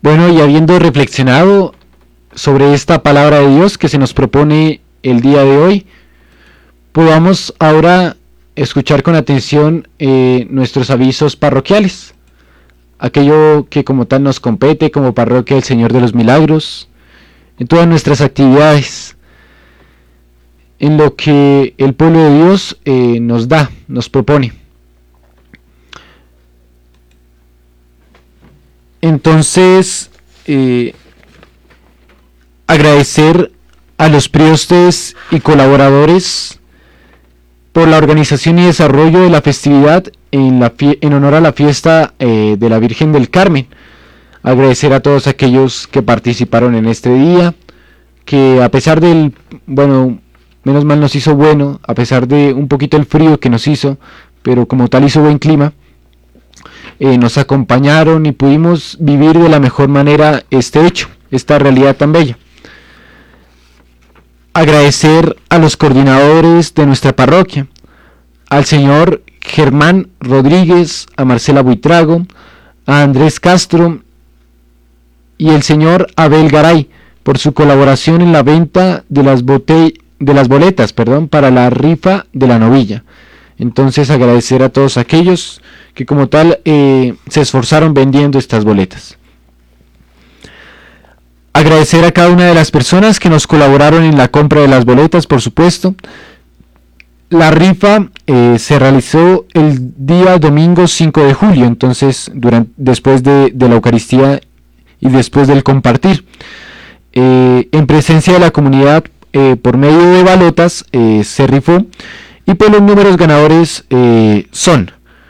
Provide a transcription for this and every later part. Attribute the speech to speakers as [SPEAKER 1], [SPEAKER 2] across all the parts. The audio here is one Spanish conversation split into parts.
[SPEAKER 1] Bueno, y habiendo reflexionado sobre esta palabra de Dios que se nos propone el día de hoy, podamos ahora escuchar con atención nuestros avisos parroquiales, aquello que como tal nos compete como parroquia del Señor de los Milagros, en todas nuestras actividades, en lo que el pueblo de Dios nos propone. Entonces, agradecer a los priostes y colaboradores por la organización y desarrollo de la festividad en honor a la fiesta de la Virgen del Carmen. Agradecer a todos aquellos que participaron en este día, que a pesar del, menos mal nos hizo bueno, a pesar de un poquito el frío que nos hizo, pero como tal hizo buen clima, nos acompañaron y pudimos vivir de la mejor manera este hecho, esta realidad tan bella. Agradecer a los coordinadores de nuestra parroquia, al señor Germán Rodríguez, a Marcela Buitrago, a Andrés Castro y el señor Abel Garay por su colaboración en la venta de las boletas para la rifa de la novilla. Entonces agradecer a todos aquellos que como tal se esforzaron vendiendo estas boletas. Agradecer a cada una de las personas que nos colaboraron en la compra de las boletas, por supuesto. La rifa se realizó el día domingo 5 de julio, entonces después de la Eucaristía y después del compartir. En presencia de la comunidad, por medio de balotas, se rifó. Y pues los números ganadores son: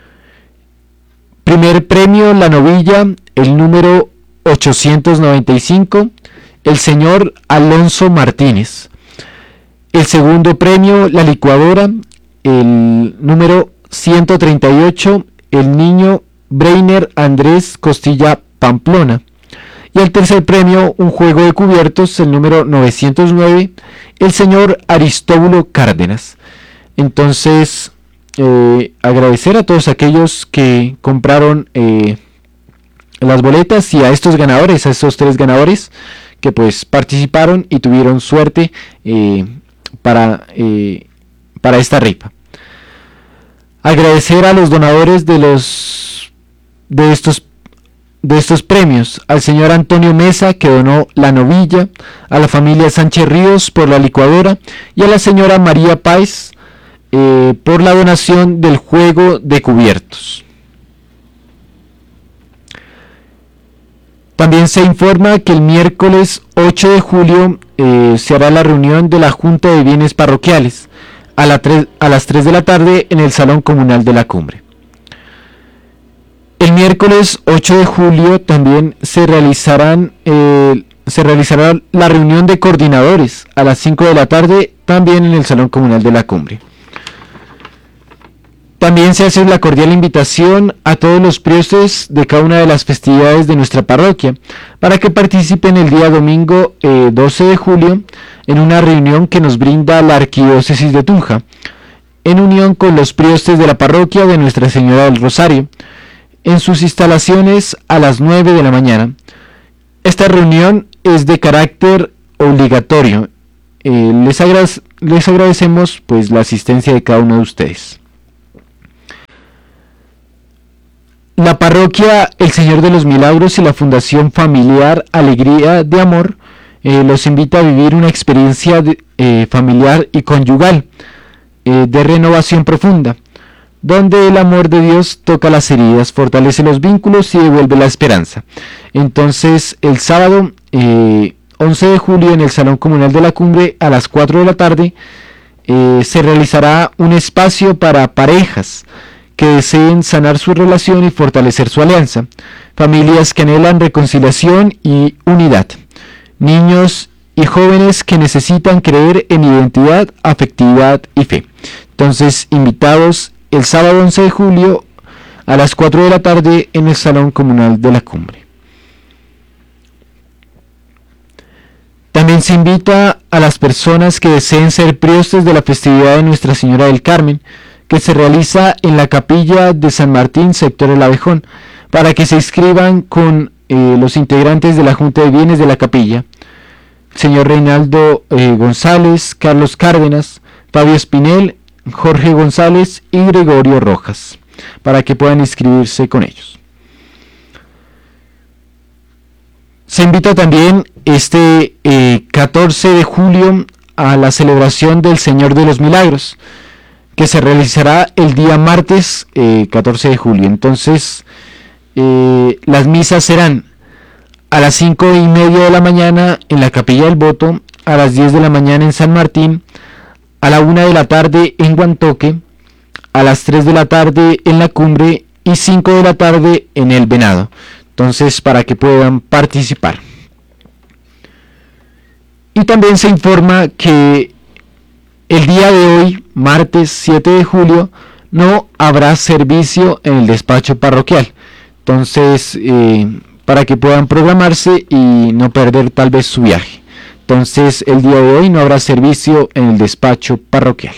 [SPEAKER 1] primer premio, la novilla, el número 895, el señor Alonso Martínez. El segundo premio, la licuadora, el número 138, el niño Breiner Andrés Costilla Pamplona. Y el tercer premio, un juego de cubiertos, el número 909, el señor Aristóbulo Cárdenas. Entonces, agradecer a todos aquellos que compraron las boletas y a estos ganadores, a estos tres ganadores que pues participaron y tuvieron suerte para esta rifa. Agradecer a los donadores de estos premios, al señor Antonio Mesa, que donó la novilla, a la familia Sánchez Ríos por la licuadora y a la señora María Páez por la donación del juego de cubiertos. También se informa que el miércoles 8 de julio se hará la reunión de la Junta de Bienes Parroquiales a las 3 de la tarde en el Salón Comunal de la Cumbre. El miércoles 8 de julio también se realizará la reunión de coordinadores a las 5 de la tarde también en el Salón Comunal de la Cumbre. También se hace la cordial invitación a todos los priostes de cada una de las festividades de nuestra parroquia para que participen el día domingo 12 de julio en una reunión que nos brinda la Arquidiócesis de Tunja, en unión con los priostes de la parroquia de Nuestra Señora del Rosario, en sus instalaciones a las 9 de la mañana. Esta reunión es de carácter obligatorio. Les agradecemos pues la asistencia de cada uno de ustedes. La parroquia El Señor de los Milagros y la Fundación Familiar Alegría de Amor los invita a vivir una experiencia familiar y conyugal de renovación profunda, donde el amor de Dios toca las heridas, fortalece los vínculos y devuelve la esperanza. Entonces, el sábado 11 de julio en el Salón Comunal de la Cumbre a las 4 de la tarde se realizará un espacio para parejas que deseen sanar su relación y fortalecer su alianza, familias que anhelan reconciliación y unidad, niños y jóvenes que necesitan creer en identidad, afectividad y fe. Entonces, invitados el sábado 11 de julio a las 4 de la tarde en el Salón Comunal de la Cumbre. También se invita a las personas que deseen ser priostes de la festividad de Nuestra Señora del Carmen, que se realiza en la capilla de San Martín, sector El Abejón, para que se inscriban con los integrantes de la Junta de Bienes de la Capilla: señor Reinaldo González, Carlos Cárdenas, Fabio Espinel, Jorge González y Gregorio Rojas, para que puedan inscribirse con ellos. Se invita también este 14 de julio a la celebración del Señor de los Milagros, que se realizará el día martes 14 de julio. Entonces, las misas serán a las 5:30 de la mañana en la Capilla del Voto, a las 10 de la mañana en San Martín, a la 1 de la tarde en Guantoque, a las 3 de la tarde en La Cumbre y 5 de la tarde en El Venado. Entonces, para que puedan participar. Y también se informa que el día de hoy, martes 7 de julio, no habrá servicio en el despacho parroquial. Entonces, para que puedan programarse y no perder tal vez su viaje. Entonces, el día de hoy no habrá servicio en el despacho parroquial.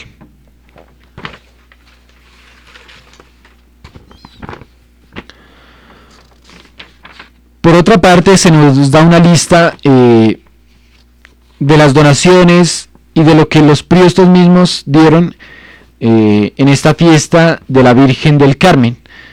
[SPEAKER 1] Por otra parte, se nos da una lista de las donaciones y de lo que los priostos mismos dieron en esta fiesta de la Virgen del Carmen.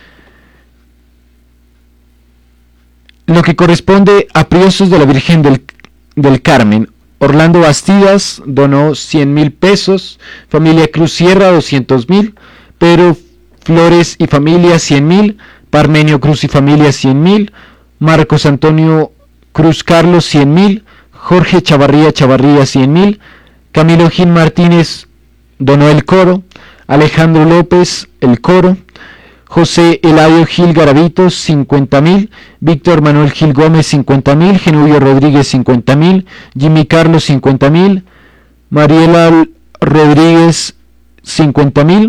[SPEAKER 1] Lo que corresponde a priostos de la Virgen del Carmen: Orlando Bastidas donó 100,000 pesos, familia Cruz Sierra 200,000, Pedro Flores y familia 100,000, Parmenio Cruz y familia 100,000, Marcos Antonio Cruz Carlos 100,000, Jorge Chavarría 100,000, Camilo Gil Martínez donó el coro, Alejandro López el coro, José Eladio Gil Garavito 50,000, Víctor Manuel Gil Gómez 50,000, Genubio Rodríguez 50,000, Jimmy Carlos 50,000, Mariela Rodríguez 50,000,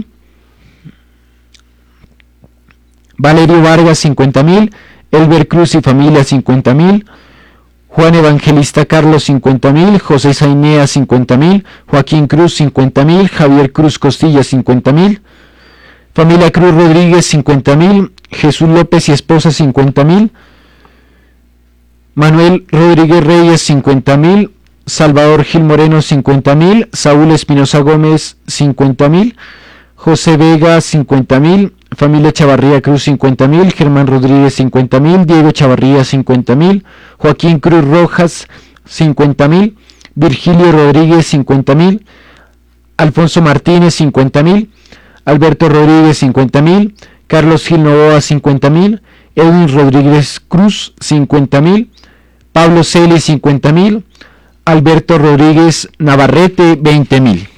[SPEAKER 1] Valerio Vargas 50,000, Elber Cruz y familia 50,000, Juan Evangelista Carlos 50,000, José Zainea 50,000, Joaquín Cruz 50,000, Javier Cruz Costilla 50,000, familia Cruz Rodríguez 50,000, Jesús López y esposa 50,000, Manuel Rodríguez Reyes 50,000, Salvador Gil Moreno 50,000, Saúl Espinosa Gómez 50,000, José Vega 50,000, familia Chavarría Cruz 50,000, Germán Rodríguez 50,000, Diego Chavarría 50,000, Joaquín Cruz Rojas 50,000, Virgilio Rodríguez 50,000, Alfonso Martínez 50,000, Alberto Rodríguez 50,000, Carlos Gil Novoa 50,000, Edwin Rodríguez Cruz 50,000, Pablo Celi 50,000, Alberto Rodríguez Navarrete 20,000.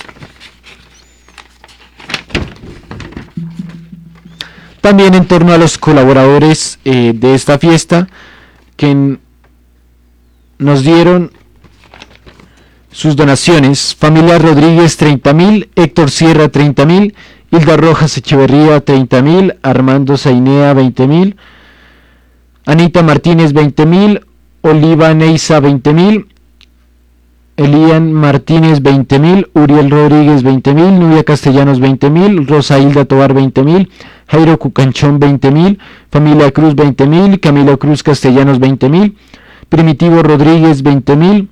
[SPEAKER 1] También en torno a los colaboradores de esta fiesta que nos dieron sus donaciones: familia Rodríguez 30,000, Héctor Sierra 30,000, Hilda Rojas Echeverría 30,000, Armando Zainea 20,000, Anita Martínez 20,000, Oliva Neiza 20,000, Elian Martínez 20,000, Uriel Rodríguez 20,000, Nubia Castellanos 20,000, Rosa Hilda Tobar 20,000, Jairo Cucanchón 20,000, familia Cruz 20,000, Camilo Cruz Castellanos 20,000, Primitivo Rodríguez 20,000,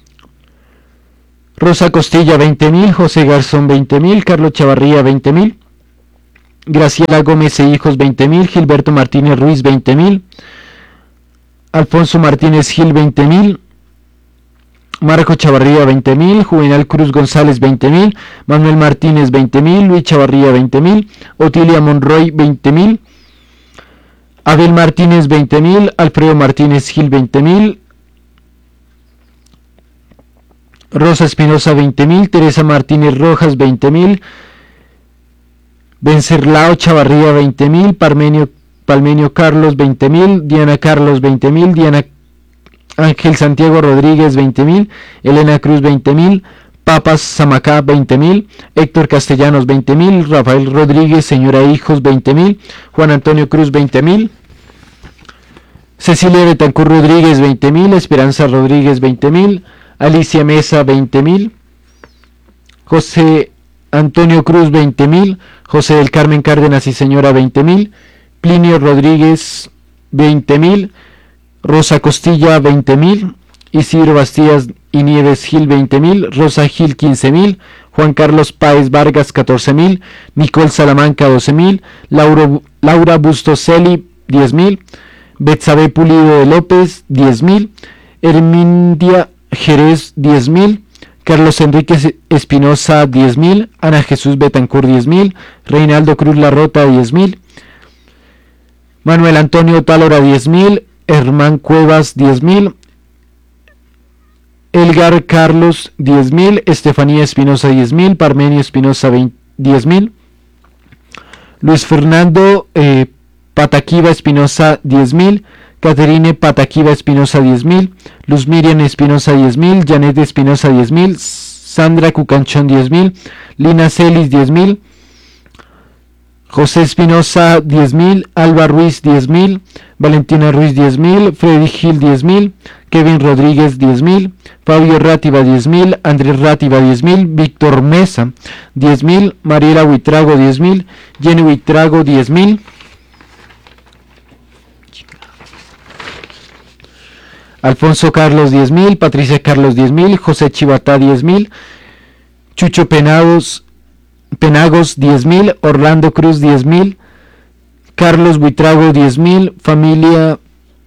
[SPEAKER 1] Rosa Costilla 20,000, José Garzón 20,000, Carlos Chavarría 20,000, Graciela Gómez e hijos 20,000, Gilberto Martínez Ruiz 20,000, Alfonso Martínez Gil 20,000, Marco Chavarría 20,000, Juvenal Cruz González 20,000, Manuel Martínez 20,000, Luis Chavarría 20,000, Otilia Monroy 20,000, Abel Martínez 20,000, Alfredo Martínez Gil 20,000, Rosa Espinosa 20,000, Teresa Martínez Rojas 20,000, Vencerlao Chavarría 20,000, Palmenio Carlos 20,000, Diana Carlos 20,000, Diana Ángel Santiago Rodríguez 20,000, Elena Cruz 20,000, Papas Zamacá 20,000, Héctor Castellanos 20,000, Rafael Rodríguez señora e hijos 20,000, Juan Antonio Cruz 20,000, Cecilia Betancur Rodríguez 20,000, Esperanza Rodríguez 20,000, Alicia Mesa 20,000, José Antonio Cruz 20,000, José del Carmen Cárdenas y señora 20,000, Plinio Rodríguez 20,000, Rosa Costilla 20.000, Isidro Bastías y Nieves Gil 20.000, Rosa Gil 15.000, Juan Carlos Páez Vargas 14.000, Nicole Salamanca 12.000, Laura Bustos Celi 10.000, Betsabe Pulido de López 10.000, Hermindia Jerez 10.000, Carlos Enrique Espinosa 10.000, Ana Jesús Betancourt 10.000, Reinaldo Cruz Larrota 10.000, Manuel Antonio Tálora 10.000, Hermán Cuevas 10.000, Elgar Carlos 10.000, Estefanía Espinosa 10.000, Parmenio Espinosa 10.000, Luis Fernando Pataquiva Espinosa 10.000, Caterine Pataquiva Espinosa 10.000, Luz Miriam Espinosa 10.000, Janet Espinosa 10.000, Sandra Cucanchón 10.000, Lina Celis 10.000, José Espinosa 10.000, Alba Ruiz 10.000, Valentina Ruiz 10.000, Freddy Gil 10.000, Kevin Rodríguez 10.000, Fabio Rátiva 10.000, Andrés Rátiva 10.000, Víctor Mesa 10.000, Mariela Huitrago 10.000, Jenny Huitrago 10.000, Alfonso Carlos 10.000, Patricia Carlos 10.000, José Chivatá 10.000, Chucho Penagos 10.000, Orlando Cruz 10.000, Carlos Buitrago 10.000, familia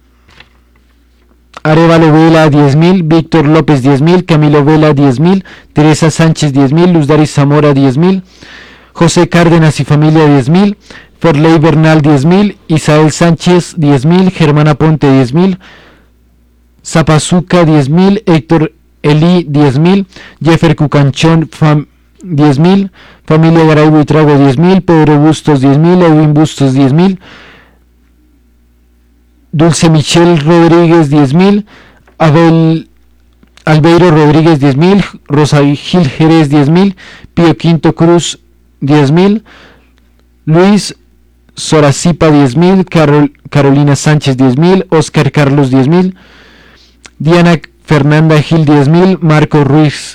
[SPEAKER 1] Arevalo Vela 10.000, Víctor López 10.000, Camilo Vela 10.000, Teresa Sánchez 10.000, Luz Daris Zamora 10.000, José Cárdenas y familia 10.000, Forley Bernal 10.000, Isael Sánchez 10.000, Germana Ponte 10.000, Zapazuca 10.000, Héctor Elí 10.000, Jeffer Cucanchón 10.000, familia Garay Buitrago 10.000, Pedro Bustos 10.000, Edwin Bustos 10.000, Dulce Michelle Rodríguez 10.000, Albeiro Rodríguez 10.000, Rosa Gil Jerez 10.000, Pío Quinto Cruz 10.000, Luis Soracipa 10.000, Carolina Sánchez 10.000, Oscar Carlos 10.000, Diana Fernanda Gil 10.000, Marco Ruiz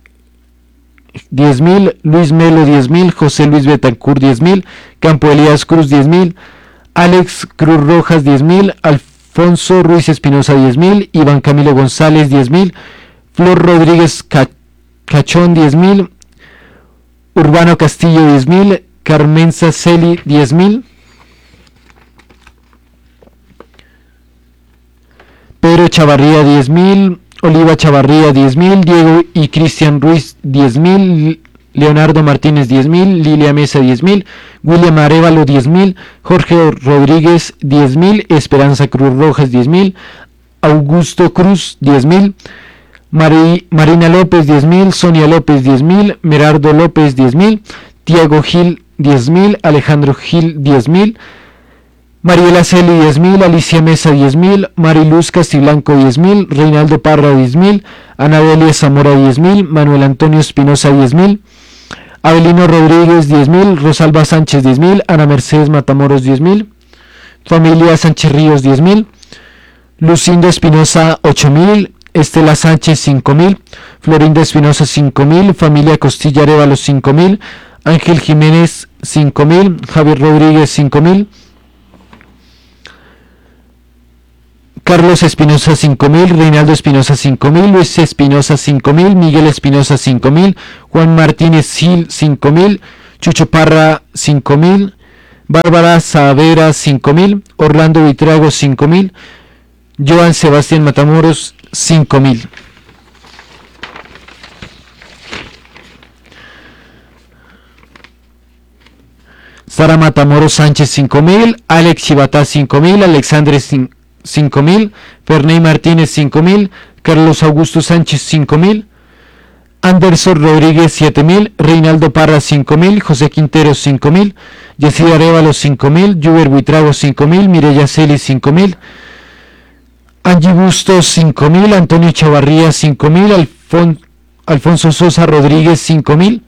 [SPEAKER 1] 10.000, Luis Melo 10.000, José Luis Betancourt 10.000, Campo Elías Cruz 10.000, Alex Cruz Rojas 10.000, Alfonso Ruiz Espinosa 10.000, Iván Camilo González 10.000, Flor Rodríguez Cachón 10.000, Urbano Castillo 10.000, Carmenza Celi 10.000, Pedro Chavarría 10.000, Oliva Chavarría 10.000, Diego y Cristian Ruiz 10.000, Leonardo Martínez 10.000, Lilia Mesa 10.000, William Arevalo 10.000, Jorge Rodríguez 10.000, Esperanza Cruz Rojas 10.000, Augusto Cruz 10.000, Marina López 10.000, Sonia López 10.000, Merardo López 10.000, Tiago Gil 10.000, Alejandro Gil 10.000, Mariela Celi 10.000, Alicia Mesa 10.000, Mariluz Castiblanco 10.000, Reinaldo Parra 10.000, Anadelia Zamora 10.000, Manuel Antonio Espinosa 10.000, Abelino Rodríguez 10.000, Rosalba Sánchez 10.000, Ana Mercedes Matamoros 10.000, familia Sánchez Ríos 10.000, Lucinda Espinosa 8.000, Estela Sánchez 5.000, Florinda Espinosa 5.000, familia Costilla Arevalo 5.000, Ángel Jiménez 5.000, Javier Rodríguez 5.000, Carlos Espinosa 5.000, Reinaldo Espinosa 5.000, Luis Espinosa 5.000, Miguel Espinosa 5.000, Juan Martínez Gil 5.000, Chucho Parra 5.000, Bárbara Savera 5.000, Orlando Vitrago 5.000, Joan Sebastián Matamoros 5.000. Sara Matamoros Sánchez 5.000, Alex Chivatá 5.000, Alexandre 5.000, Ferney Martínez 5.000, Carlos Augusto Sánchez 5.000, Anderson Rodríguez 7.000, Reinaldo Parra 5.000, José Quintero 5.000, Yesida Arevalo 5.000, Juber Buitrago 5.000, Mireya Celi 5.000, Angie Bustos 5.000, Antonio Chavarría 5.000, Alfonso Sosa Rodríguez 5.000,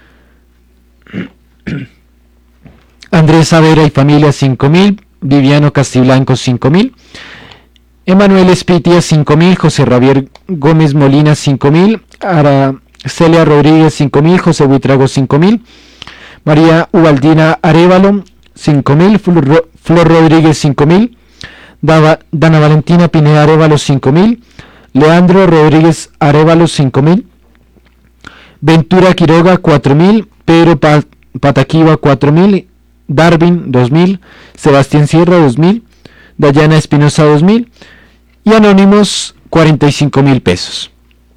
[SPEAKER 1] Andrés Savera y familia 5.000, Viviano Castiblanco 5.000, Emanuel Espitia 5.000, José Javier Gómez Molina 5.000, Celia Rodríguez 5.000, José Buitrago 5.000, María Ubaldina Arevalo 5.000, Flor Rodríguez 5.000, Dana Valentina Pineda Arevalo 5.000, Leandro Rodríguez Arevalo 5.000, Ventura Quiroga 4.000, Pedro Pataquiva 4.000, Darwin 2.000, Sebastián Sierra 2.000, Dayana Espinosa 2.000 y anónimos 45.000 pesos.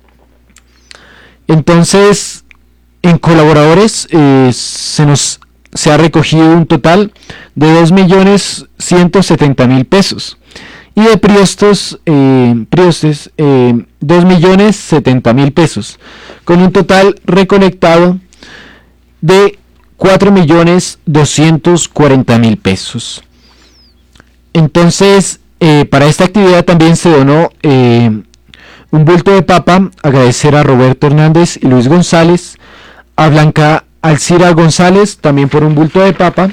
[SPEAKER 1] Entonces, en colaboradores se ha recogido un total de 2.170.000 pesos y de priostes 2.070.000 pesos, con un total recolectado de 4.240.000 pesos. Entonces, para esta actividad también se donó un bulto de papa. Agradecer a Roberto Hernández y Luis González, a Blanca Alcira González también por un bulto de papa,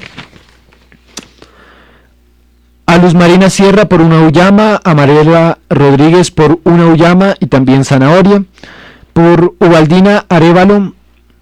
[SPEAKER 1] a Luz Marina Sierra por una uyama, a Mariela Rodríguez por una uyama y también zanahoria, por Ubaldina Arevalo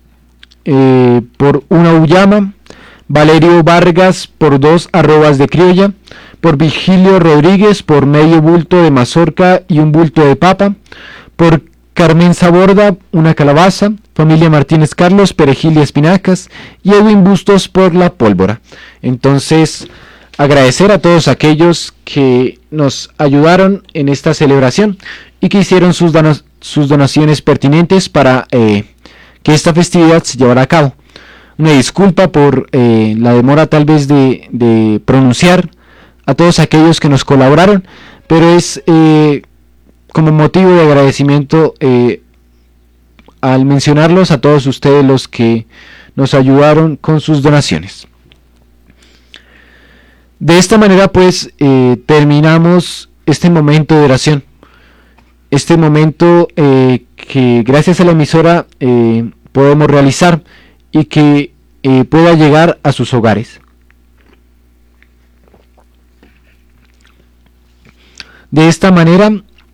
[SPEAKER 1] por una uyama, Valerio Vargas por 2 arrobas de criolla, por Vigilio Rodríguez por medio bulto de mazorca y un bulto de papa, por Carmen Saborda una calabaza, familia Martínez Carlos, perejil y espinacas, y Edwin Bustos por la pólvora. Entonces, agradecer a todos aquellos que nos ayudaron en esta celebración y que hicieron sus donaciones pertinentes para que esta festividad se llevara a cabo. Una disculpa por la demora tal vez de pronunciar a todos aquellos que nos colaboraron, pero es como motivo de agradecimiento al mencionarlos a todos ustedes los que nos ayudaron con sus donaciones. De esta manera pues terminamos este momento de oración, este momento que gracias a la emisora podemos realizar y que pueda llegar a sus hogares. De esta manera,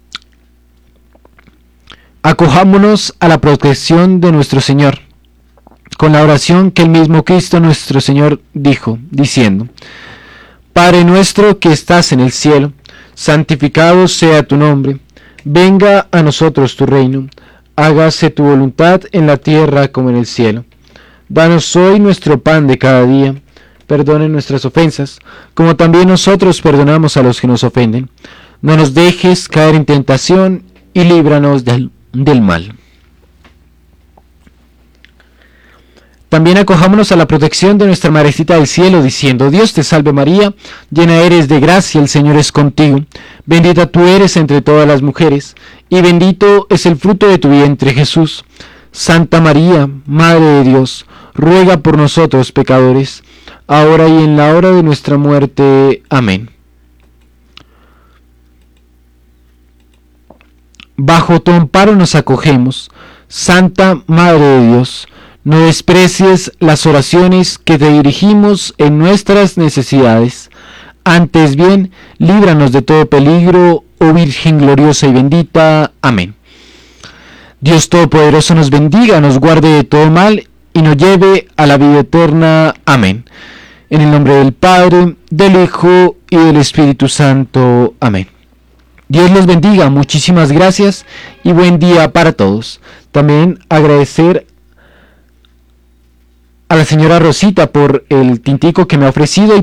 [SPEAKER 1] acojámonos a la protección de nuestro Señor, con la oración que el mismo Cristo nuestro Señor dijo, diciendo: Padre nuestro que estás en el cielo, santificado sea tu nombre, venga a nosotros tu reino, hágase tu voluntad en la tierra como en el cielo. Danos hoy nuestro pan de cada día, perdona nuestras ofensas, como también nosotros perdonamos a los que nos ofenden. No nos dejes caer en tentación y líbranos del mal. También acojámonos a la protección de nuestra Madrecita del Cielo, diciendo: Dios te salve María, llena eres de gracia, el Señor es contigo. Bendita tú eres entre todas las mujeres, y bendito es el fruto de tu vientre Jesús. Santa María, Madre de Dios, ruega por nosotros pecadores, ahora y en la hora de nuestra muerte. Amén. Bajo tu amparo nos acogemos, Santa Madre de Dios. No desprecies las oraciones que te dirigimos en nuestras necesidades. Antes bien, líbranos de todo peligro, oh Virgen gloriosa y bendita. Amén. Dios Todopoderoso nos bendiga, nos guarde de todo mal y nos lleve a la vida eterna. Amén. En el nombre del Padre, del Hijo y del Espíritu Santo. Amén. Dios los bendiga, muchísimas gracias y buen día para todos. También agradecer a la señora Rosita por el tintico que me ha ofrecido y